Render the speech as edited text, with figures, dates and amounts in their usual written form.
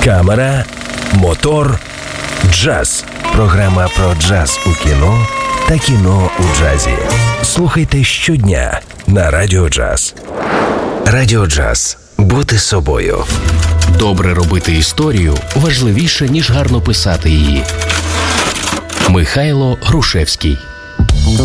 камера, мотор, джаз. Програма про джаз у кіно та кіно у джазі. Слухайте щодня на Радіо Джаз. Радіо Джаз. Бути собою. Добре робити історію важливіше, ніж гарно писати її. Михайло Грушевський.